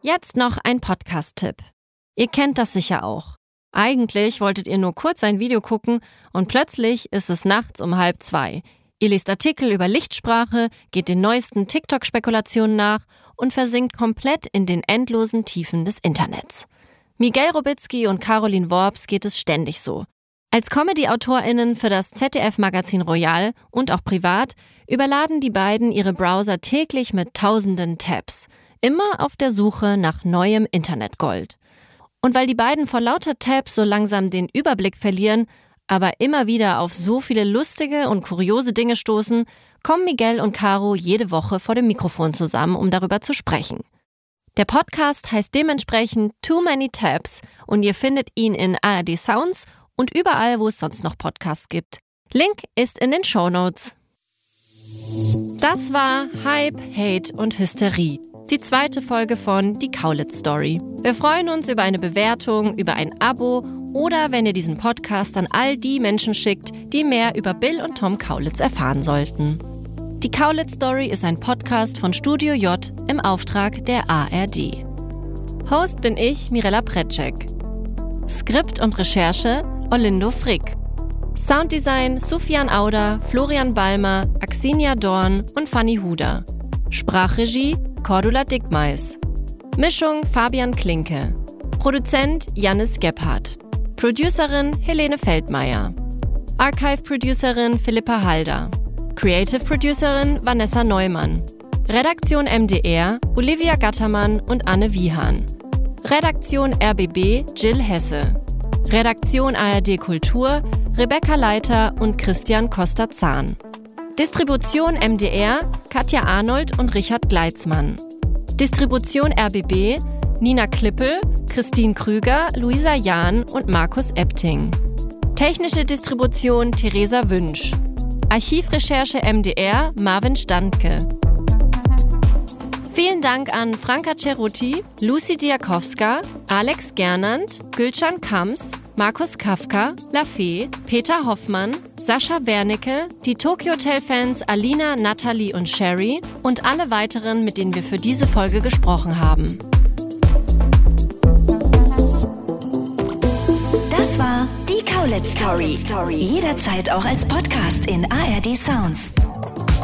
Jetzt noch ein Podcast-Tipp. Ihr kennt das sicher auch. Eigentlich wolltet ihr nur kurz ein Video gucken und plötzlich ist es nachts um 1:30. Ihr lest Artikel über Lichtsprache, geht den neuesten TikTok-Spekulationen nach und versinkt komplett in den endlosen Tiefen des Internets. Miguel Robitzky und Caroline Worps geht es ständig so. Als Comedy-AutorInnen für das ZDF-Magazin Royal und auch privat überladen die beiden ihre Browser täglich mit tausenden Tabs. Immer auf der Suche nach neuem Internetgold. Und weil die beiden vor lauter Tabs so langsam den Überblick verlieren, aber immer wieder auf so viele lustige und kuriose Dinge stoßen, kommen Miguel und Caro jede Woche vor dem Mikrofon zusammen, um darüber zu sprechen. Der Podcast heißt dementsprechend Too Many Tabs und ihr findet ihn in ARD Sounds und überall, wo es sonst noch Podcasts gibt. Link ist in den Shownotes. Das war Hype, Hate und Hysterie. Die 2. Folge von Die Kaulitz Story. Wir freuen uns über eine Bewertung, über ein Abo oder wenn ihr diesen Podcast an all die Menschen schickt, die mehr über Bill und Tom Kaulitz erfahren sollten. Die Kaulitz Story ist ein Podcast von Studio J im Auftrag der ARD. Host bin ich, Mirella Pretschek. Skript und Recherche Olindo Frick. Sounddesign Sufjan Auder, Florian Balmer, Axinia Dorn und Fanny Huder. Sprachregie Cordula Dickmeis. Mischung Fabian Klinke. Produzent Jannis Gebhardt. Producerin Helene Feldmeier. Archive-Producerin Philippa Halder. Creative Producerin Vanessa Neumann. Redaktion MDR Olivia Gattermann und Anne Wiehan. Redaktion RBB Jill Hesse. Redaktion ARD Kultur Rebecca Leiter und Christian Koster-Zahn. Distribution MDR Katja Arnold und Richard Gleitzmann. Distribution RBB Nina Klippel, Christine Krüger, Luisa Jahn und Markus Epting. Technische Distribution Theresa Wünsch. Archivrecherche MDR Marvin Standke. Vielen Dank an Franka Cerutti, Lucy Diakowska, Alex Gernand, Gülcan Kams, Markus Kafka, Lafay, Peter Hoffmann, Sascha Wernicke, die Tokyo Hotel-Fans Alina, Natalie und Sherry und alle weiteren, mit denen wir für diese Folge gesprochen haben. Das war die Kaulitz Story. Jederzeit auch als Podcast in ARD Sounds.